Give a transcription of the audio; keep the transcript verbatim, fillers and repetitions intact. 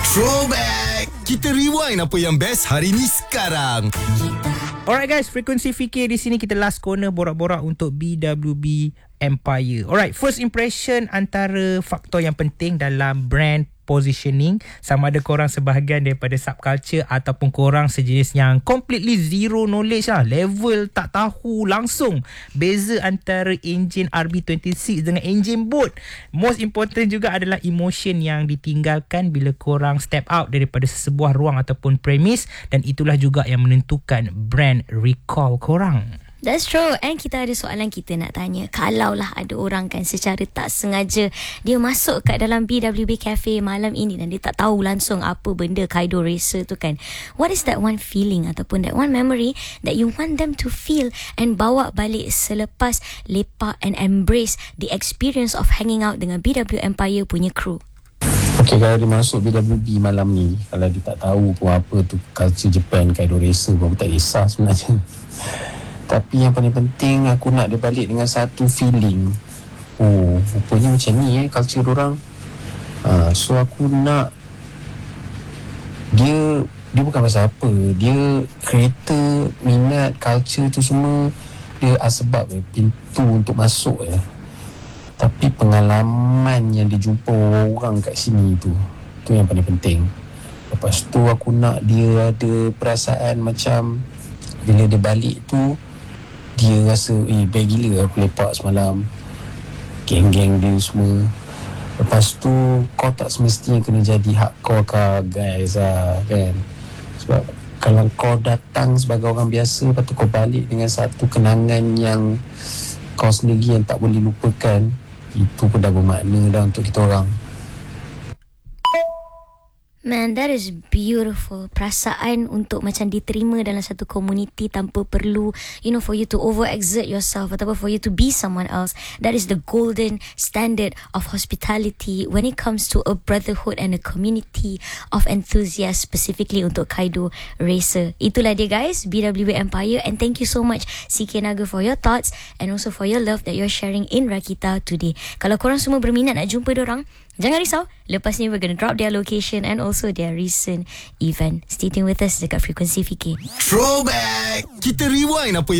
Throwback. Kita rewind apa yang best hari ni sekarang. Alright guys, Frekuensi Fikir di sini kita last corner borak-borak untuk B W B Empire. Alright, first impression antara faktor yang penting dalam brand positioning, sama ada korang sebahagian daripada subculture ataupun korang sejenis yang completely zero knowledge lah, level tak tahu langsung beza antara enjin R B dua puluh enam dengan enjin boat. Most important juga adalah emotion yang ditinggalkan bila korang step out daripada sesebuah ruang ataupun premise, dan itulah juga yang menentukan brand recall korang. That's true. And kita ada soalan kita nak tanya. Kalaulah ada orang kan secara tak sengaja dia masuk kat dalam B W B Cafe malam ini dan dia tak tahu langsung apa benda Kaido Racer tu kan, what is that one feeling ataupun that one memory that you want them to feel and bawa balik selepas lepak and embrace the experience of hanging out dengan B W Empire punya crew? Okay, kalau dia masuk B W B malam ni, kalau dia tak tahu pun apa tu culture Japan, Kaido Racer pun aku tak kisah sebenarnya. Tapi yang paling penting aku nak dia balik dengan satu feeling. Oh, rupanya macam ni eh culture orang. Ha, so aku nak dia dia bukan pasal apa, dia creator minat culture tu semua dia asbab eh, pintu untuk masuk eh. Tapi pengalaman yang dia jumpa orang kat sini tu, tu yang paling penting. Lepas tu aku nak dia ada perasaan macam bila dia balik tu dia rasa eh baik gila aku lepak semalam, geng-geng dia semua. Lepas tu kau tak semestinya kena jadi hardcore kah guys lah kan. Sebab kalau kau datang sebagai orang biasa, lepas tu kau balik dengan satu kenangan yang kau sendiri yang tak boleh lupakan, itu pun dah bermakna dah untuk kita orang. Man, that is beautiful. Perasaan untuk macam diterima dalam satu community tanpa perlu, you know, for you to overexert yourself ataupun for you to be someone else. That is the golden standard of hospitality when it comes to a brotherhood and a community of enthusiasts, specifically untuk Kaido Racer. Itulah dia guys, B W B Empire, and thank you so much C K Naga for your thoughts and also for your love that you're sharing in Rakita today. Kalau korang semua berminat nak jumpa diorang, jangan risau, lepas ni we're gonna drop their location and also their recent event. Stay tuned with us dekat Frekuensi Fikir. Throwback. Kita rewind apa yang